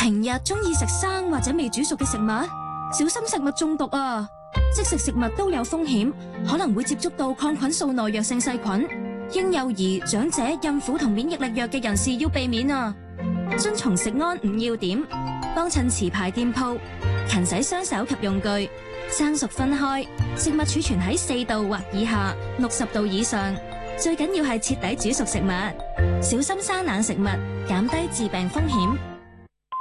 平日中意食生或者未煮熟嘅食物，小心食物中毒啊！即食食物都有風險，可能會接觸到抗菌素耐藥性細菌。嬰幼兒、長者、孕婦同免疫力弱嘅人士要避免啊！遵從食安5要點，幫襯持牌店鋪，勤洗雙手及用具，生熟分開，食物儲存喺4度或以下，60度以上。最緊要係徹底煮熟食物，小心生冷食物，減低致病風險。